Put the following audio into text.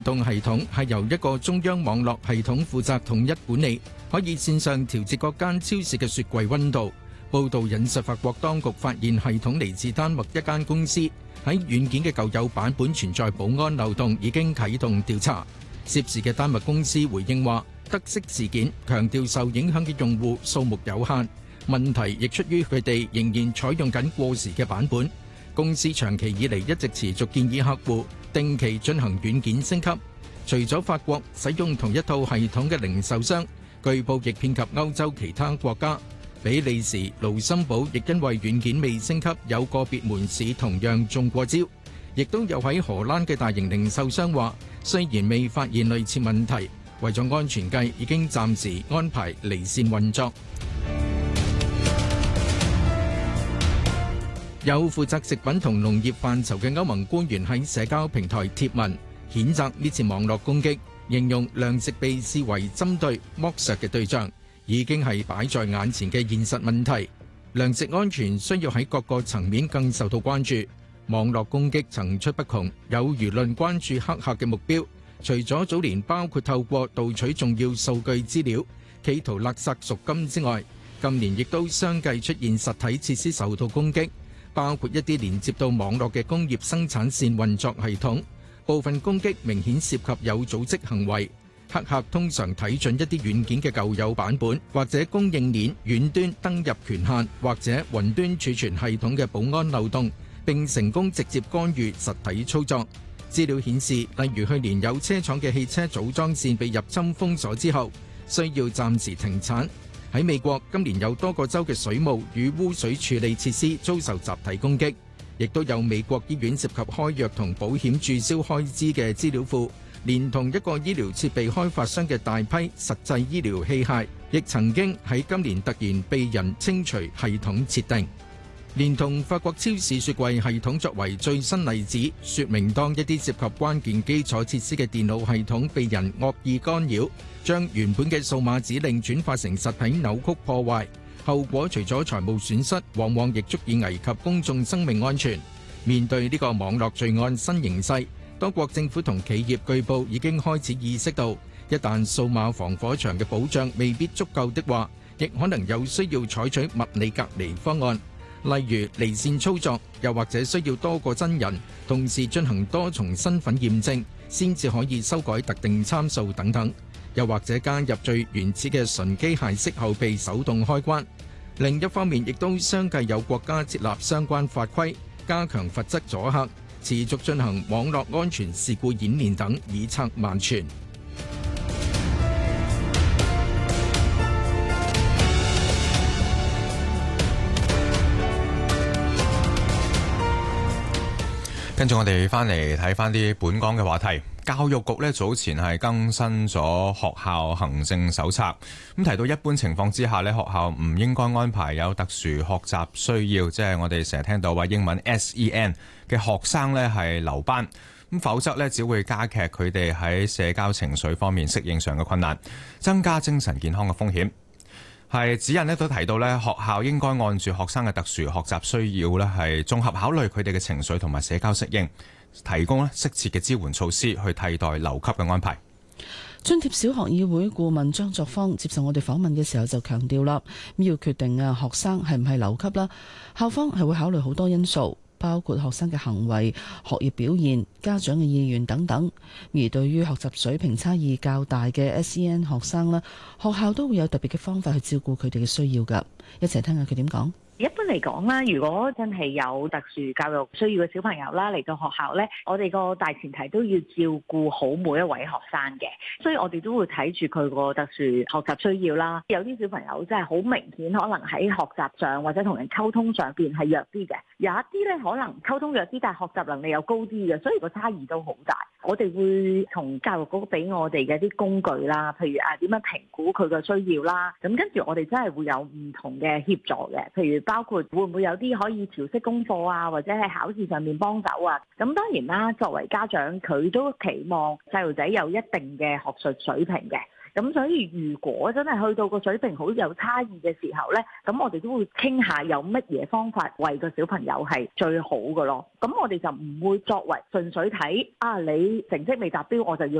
動系統係由一個中央網絡系統負責統一管理，可以線上調節各間超市嘅雪櫃溫度。報道引述法國當局發現系統嚟自丹麥一間公司，喺軟件嘅舊有版本存在保安漏洞，已經啟動調查。涉事嘅丹麥公司回應話，得悉事件，強調受影響嘅用戶數目有限，問題亦出於佢哋仍然採用緊過時嘅版本。公司長期以嚟一直持續建議客戶定期進行軟件升級。除咗法國使用同一套系統嘅零售商，據報亦遍及歐洲其他國家。比利時、盧森堡亦因為軟件未升級，有個別門市同樣中過招。亦都有喺荷蘭嘅大型零售商話，雖然未發現類似問題，為咗安全計，已經暫時安排離線運作。有負責食品同農業範疇嘅歐盟官員喺社交平台貼文，譴責呢次網絡攻擊，形容糧食被視為針對剝削嘅對象，已經係擺在眼前嘅現實問題。糧食安全需要喺各個層面更受到關注。網絡攻擊層出不窮，有輿論關注黑客嘅目標，除咗早年包括透過盜取重要數據資料，企圖勒索贖金之外，今年亦都相繼出現實體設施受到攻擊，包括一啲連接到網絡嘅工業生產線運作系統。部分攻擊明顯涉及有組織行為，黑客通常睇準一啲軟件嘅舊有版本，或者供應鏈遠端登入權限，或者雲端儲存系統嘅保安漏洞，並成功直接干預實體操作。資料顯示，例如去年有車廠嘅汽車組裝線被入侵封鎖之後，需要暫時停產。喺美國，今年有多個州嘅水務與污水處理設施遭受集體攻擊，亦都有美國醫院涉及開藥同保險註銷開支嘅資料庫，連同一個醫療設備開發商嘅大批實際醫療器械，亦曾經喺今年突然被人清除系統設定。連同法國超市雪櫃系統作為最新例子，說明當一啲涉及關鍵基礎設施嘅電腦系統被人惡意干擾，將原本嘅數碼指令轉化成實體扭曲破壞，後果除咗財務損失，往往亦足以危及公眾生命安全。面對呢個網絡罪案新形勢，多國政府同企業據報已經開始意識到，一旦數碼防火牆嘅保障未必足夠的話，亦可能有需要採取物理隔離方案。例如離線操作，又或者需要多個真人同時進行多重身份驗證，先至可以修改特定參數等等，又或者加入最原始嘅純機械式後備手動開關。另一方面，亦都相繼有國家設立相關法規，加強罰則阻嚇，持續進行網絡安全事故演練等，以策萬全。 跟住我哋翻嚟睇翻啲本港嘅話題。教育局呢早前係更新咗學校行政手冊，咁提到一般情況之下呢，學校唔應該安排有特殊學習需要，即係我哋成日聽到話英文 SEN 嘅學生呢係留班，咁否則呢只會加劇佢哋喺社交情緒方面適應上嘅困難，增加精神健康嘅風險。係指引呢都提到呢，學校應該按住學生嘅特殊學習需要呢，係綜合考慮佢哋嘅情緒同埋社交適應，提供適切嘅支援措施去替代留級嘅安排。 津貼小學議會顧問張作芳接受我哋訪問嘅時候就強調啦，要決定學生係唔係留級啦，校方係會考慮好多因素，包括學生嘅行為、學業表現、家長嘅意願等等。而對於學習水平差異較大嘅 SEN 學生啦，學校都會有特別嘅方法去照顧佢哋嘅需要㗎。一齊聽下佢點講。 一般嚟講啦，如果真係有特殊教育需要嘅小朋友啦嚟到學校咧，我哋個大前提都要照顧好每一位學生嘅，所以我哋都會睇住佢個特殊學習需要啦。有啲小朋友真係好明顯，可能喺學習上或者同人溝通上邊係弱啲嘅，有一啲咧可能溝通弱啲，但係學習能力又高啲嘅，所以個差異都好大。我哋會從教育局俾我哋嘅啲工具啦，譬如點樣評估佢個需要啦，咁跟住我哋真係會有唔同嘅協助嘅，譬如包括會唔會有啲可以調適功課啊，或者喺考試上面幫手啊。咁當然啦，作為家長佢都期望細路仔有一定嘅學術水平嘅。 咁所以如果真係去到個水平好有差異嘅時候咧，咁我哋都會傾下有乜嘢方法為個小朋友係最好嘅咯。咁我哋就唔會作為純粹睇你成績未達標我就要